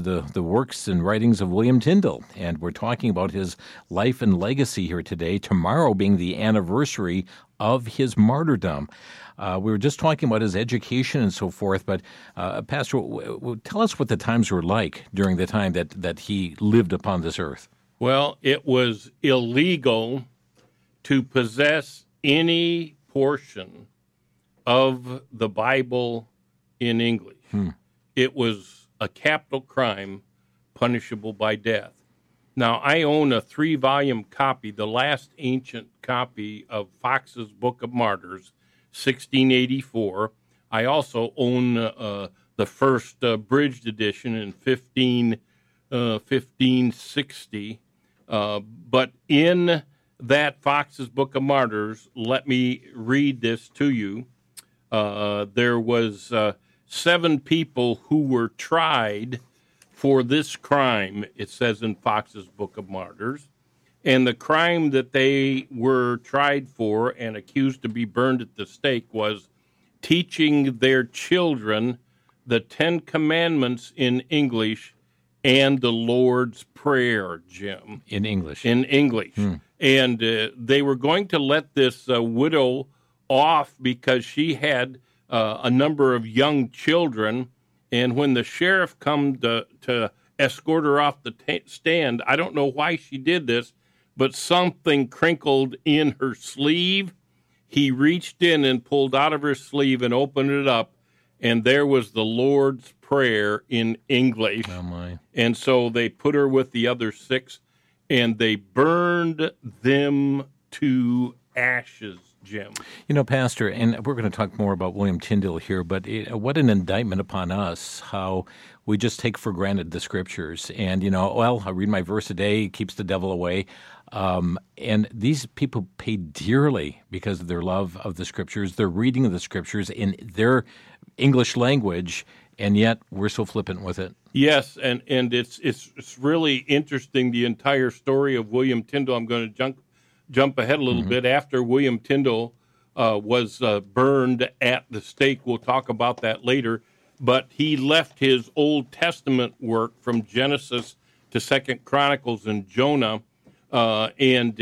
the works and writings of William Tyndale, and we're talking about his life and legacy here today, tomorrow being the anniversary of his martyrdom. We were just talking about his education and so forth, but Pastor, tell us what the times were like during the time that he lived upon this earth. Well, it was illegal to possess any portion of the Bible in English. It was a capital crime punishable by death. Now, I own a 3-volume copy, the last ancient copy of Fox's Book of Martyrs, 1684. I also own the first abridged edition in 1560. But in that Fox's Book of Martyrs, let me read this to you. There was 7 people who were tried for this crime, it says in Fox's Book of Martyrs. And the crime that they were tried for and accused to be burned at the stake was teaching their children the 10 Commandments in English and the Lord's Prayer, Jim. In English. In English. And they were going to let this widow off because she had a number of young children, and when the sheriff come to escort her off the stand, I don't know why she did this, but something crinkled in her sleeve. He reached in and pulled out of her sleeve and opened it up, and there was the Lord's Prayer in English. Oh, my. And so they put her with the other 6, and they burned them to ashes, Jim. You know, Pastor, and we're going to talk more about William Tyndale here, but what an indictment upon us, how we just take for granted the Scriptures. And, I read my verse a day, it keeps the devil away. And these people pay dearly because of their love of the Scriptures, their reading of the Scriptures in their English language, and yet we're so flippant with it. Yes, and it's really interesting, the entire story of William Tyndale. I'm going to jump ahead a little bit. After William Tyndale was burned at the stake, we'll talk about that later, but he left his Old Testament work from Genesis to 2 Chronicles and Jonah, and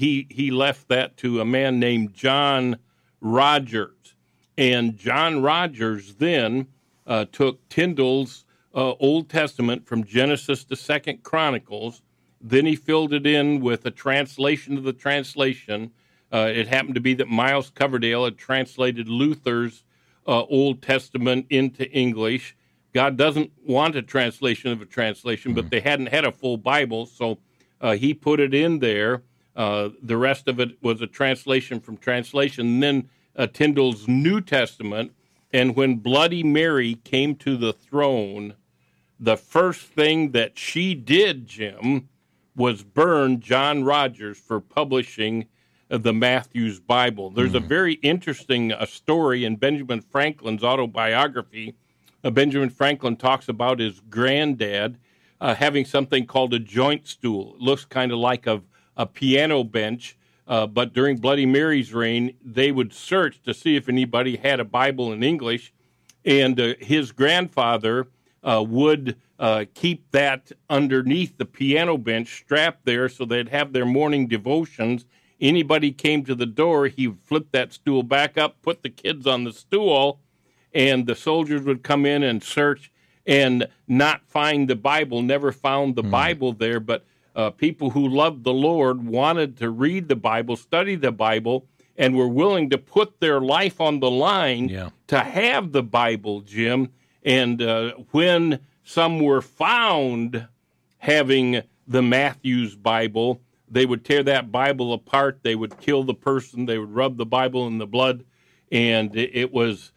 he left that to a man named John Rogers. And John Rogers then took Tyndale's Old Testament from Genesis to 2 Chronicles. Then he filled it in with a translation of the translation. It happened to be that Miles Coverdale had translated Luther's Old Testament into English. God doesn't want a translation of a translation, but they hadn't had a full Bible, so he put it in there. The rest of it was a translation from translation. And then Tyndale's New Testament. And when Bloody Mary came to the throne, the first thing that she did, Jim, was burn John Rogers for publishing the Matthew's Bible. There's a very interesting story in Benjamin Franklin's autobiography. Benjamin Franklin talks about his granddad having something called a joint stool. It looks kind of like a piano bench, but during Bloody Mary's reign, they would search to see if anybody had a Bible in English, and his grandfather would keep that underneath the piano bench, strapped there, so they'd have their morning devotions. Anybody came to the door, he would flip that stool back up, put the kids on the stool, and the soldiers would come in and search and not find the Bible, never found the Bible there, but people who loved the Lord wanted to read the Bible, study the Bible, and were willing to put their life on the line to have the Bible, Jim. And when some were found having the Matthew's Bible, they would tear that Bible apart. They would kill the person. They would rub the Bible in the blood. And it was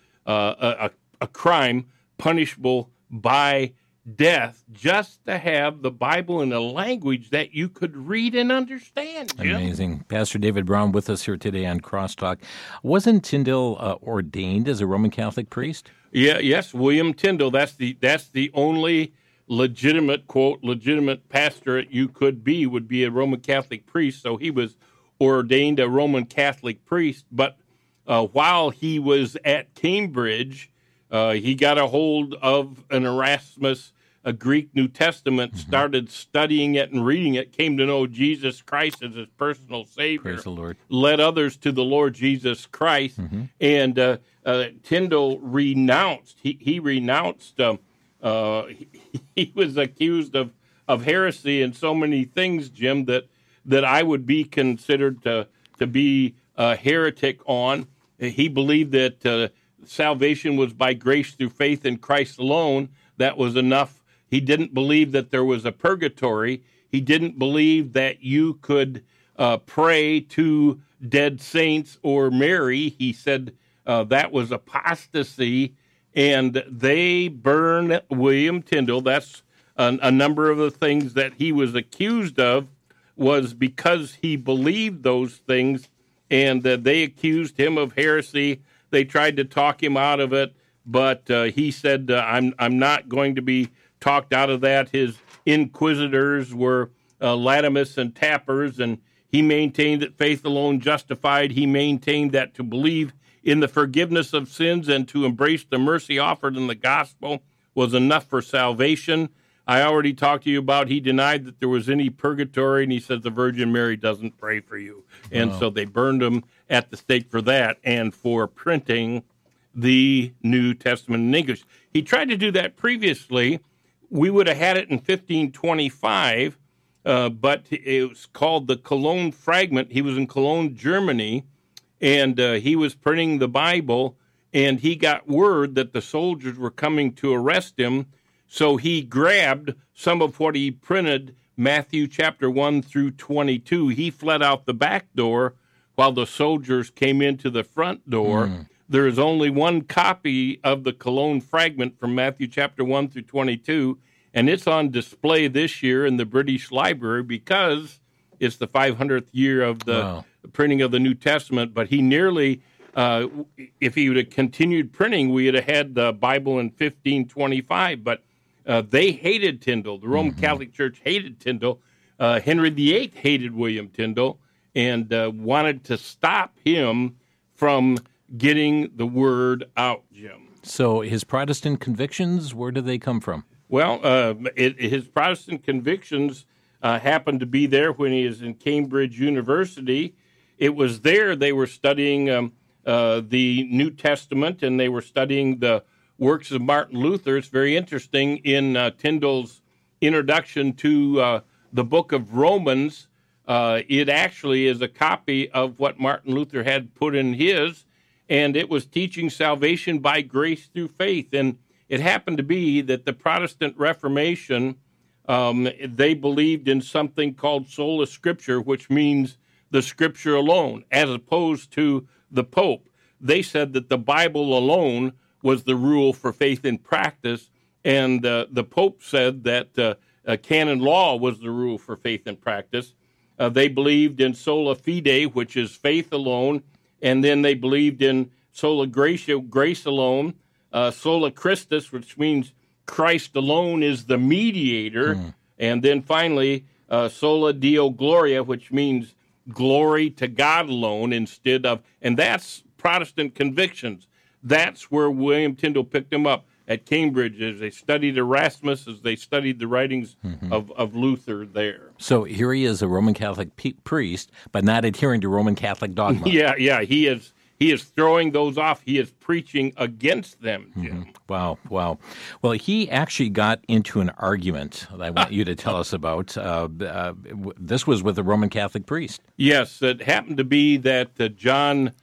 a crime punishable by death just to have the Bible in a language that you could read and understand, Jim. Amazing. Pastor David Brown with us here today on Crosstalk. Wasn't Tyndale ordained as a Roman Catholic priest? Yes, William Tyndale. That's the only legitimate, quote, legitimate pastorate you could be, would be a Roman Catholic priest. So he was ordained a Roman Catholic priest. But while he was at Cambridge, he got a hold of an Erasmus a Greek New Testament, started studying it and reading it, came to know Jesus Christ as his personal Savior. Praise the Lord. Led others to the Lord Jesus Christ. And Tyndale renounced. He renounced. He was accused of heresy and so many things, Jim, that I would be considered to be a heretic on. He believed that salvation was by grace through faith in Christ alone. That was enough. He didn't believe that there was a purgatory. He didn't believe that you could pray to dead saints or Mary. He said that was apostasy, and they burned William Tyndale. That's a number of the things that he was accused of was because he believed those things, and they accused him of heresy. They tried to talk him out of it, but he said, I'm not going to be talked out of that. His inquisitors were Latimus and Tappers, and he maintained that faith alone justified. He maintained that to believe in the forgiveness of sins and to embrace the mercy offered in the gospel was enough for salvation. I already talked to you about he denied that there was any purgatory, and he says the Virgin Mary doesn't pray for you. And so they burned him at the stake for that and for printing the New Testament in English. He tried to do that previously. We would have had it in 1525, but it was called the Cologne Fragment. He was in Cologne, Germany, and he was printing the Bible, and he got word that the soldiers were coming to arrest him. So he grabbed some of what he printed, Matthew chapter 1 through 22. He fled out the back door while the soldiers came into the front door. There is only one copy of the Cologne Fragment from Matthew chapter 1 through 22, and it's on display this year in the British Library because it's the 500th year of the printing of the New Testament. But he nearly, if he would have continued printing, we would have had the Bible in 1525. But they hated Tyndale. The Roman Catholic Church hated Tyndale. Henry VIII hated William Tyndale and wanted to stop him from getting the word out, Jim. So his Protestant convictions, where do they come from? Well, his Protestant convictions happened to be there when he was in Cambridge University. It was there they were studying the New Testament, and they were studying the works of Martin Luther. It's very interesting in Tyndale's introduction to the book of Romans. It actually is a copy of what Martin Luther had put in his, and it was teaching salvation by grace through faith. And it happened to be that the Protestant Reformation, they believed in something called sola scriptura, which means the Scripture alone, as opposed to the Pope. They said that the Bible alone was the rule for faith and practice, and the Pope said that canon law was the rule for faith and practice. They believed in sola fide, which is faith alone, and then they believed in sola gratia, grace alone, sola Christus, which means Christ alone is the mediator, and then finally sola Deo Gloria, which means glory to God alone instead of, and that's Protestant convictions. That's where William Tyndale picked him up at Cambridge as they studied Erasmus, as they studied the writings of Luther there. So here he is, a Roman Catholic priest, but not adhering to Roman Catholic dogma. Yeah, he is throwing those off. He is preaching against them, Jim. Wow. Well, he actually got into an argument that I want you to tell us about. This was with a Roman Catholic priest. Yes, it happened to be that Sir John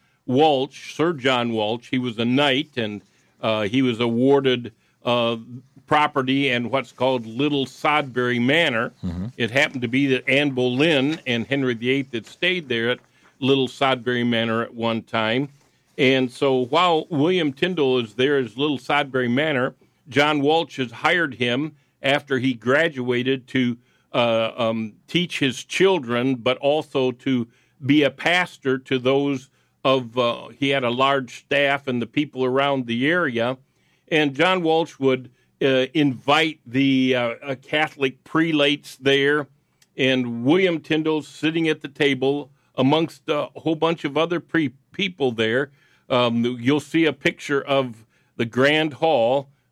Walsh, he was a knight, and he was awarded property and what's called Little Sodbury Manor. It happened to be that Anne Boleyn and Henry VIII had stayed there at Little Sodbury Manor at one time. And so while William Tyndale is there at Little Sodbury Manor, John Walsh has hired him after he graduated to teach his children, but also to be a pastor to those of, he had a large staff and the people around the area. And John Walsh would invite the Catholic prelates there, and William Tyndale sitting at the table amongst a whole bunch of other people there. You'll see a picture of the Grand Hall.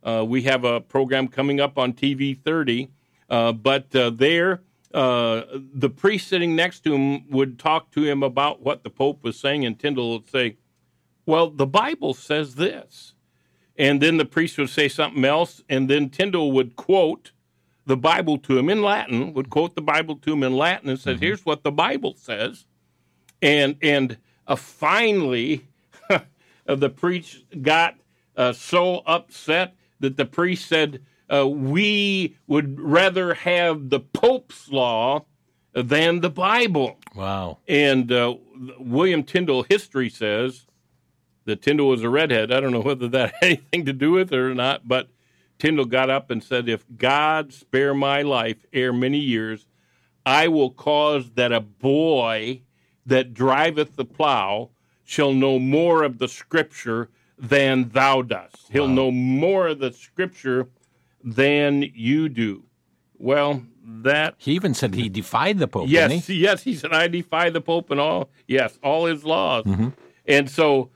We have a program coming up on TV 30, but there the priest sitting next to him would talk to him about what the Pope was saying, and Tyndale would say, well, the Bible says this. And then the priest would say something else, and then Tyndale would quote the Bible to him in Latin, and said, here's what the Bible says. And finally, the priest got so upset that the priest said, we would rather have the Pope's law than the Bible. Wow. And William Tyndale history says that Tyndale was a redhead. I don't know whether that had anything to do with it or not, but Tyndale got up and said, if God spare my life ere many years, I will cause that a boy that driveth the plow shall know more of the Scripture than thou dost. He'll know more of the Scripture than you do. Well, that... He even said he defied the Pope, yes, didn't he? Yes, he said, I defy the Pope and all his laws. Mm-hmm. And so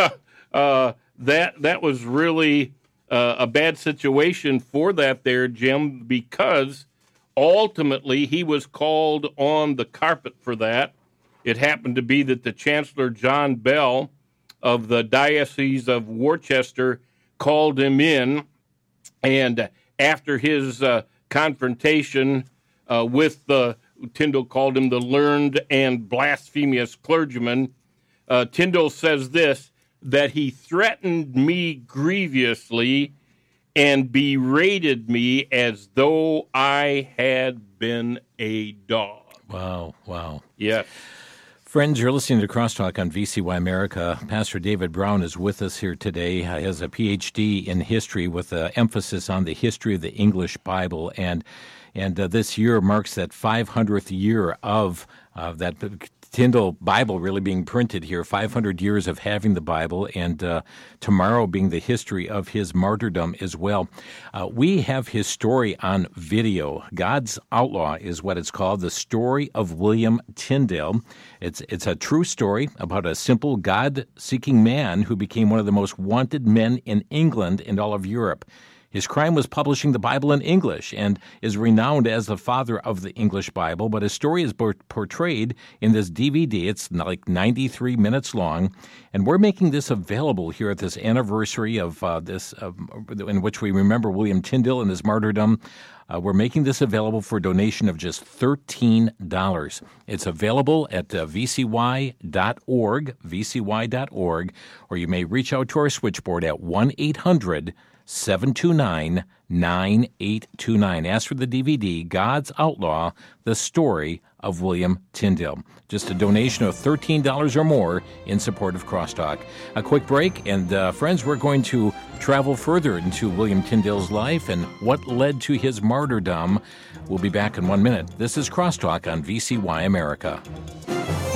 that was really a bad situation for that there, Jim, because ultimately he was called on the carpet for that. It happened to be that the Chancellor John Bell of the Diocese of Worcester called him in, and after his confrontation with Tyndale called him the learned and blasphemous clergyman, Tyndale says this, that he threatened me grievously and berated me as though I had been a dog. Wow. Yes. Friends, you're listening to Crosstalk on VCY America. Pastor David Brown is with us here today. He has a Ph.D. in history with an emphasis on the history of the English Bible. And this year marks that 500th year of that Tyndale Bible really being printed here, 500 years of having the Bible, and tomorrow being the history of his martyrdom as well. We have his story on video. God's Outlaw is what it's called, the story of William Tyndale. It's a true story about a simple God-seeking man who became one of the most wanted men in England and all of Europe. His crime was publishing the Bible in English and is renowned as the father of the English Bible, but his story is portrayed in this DVD. It's like 93 minutes long, and we're making this available here at this anniversary of in which we remember William Tyndale and his martyrdom. We're making this available for a donation of just $13. It's available at vcy.org, or you may reach out to our switchboard at 1-800-729-9829. Ask for the DVD, God's Outlaw, the story of William Tyndale. Just a donation of $13 or more in support of Crosstalk. A quick break, and friends, we're going to travel further into William Tyndale's life and what led to his martyrdom. We'll be back in 1 minute. This is Crosstalk on VCY America.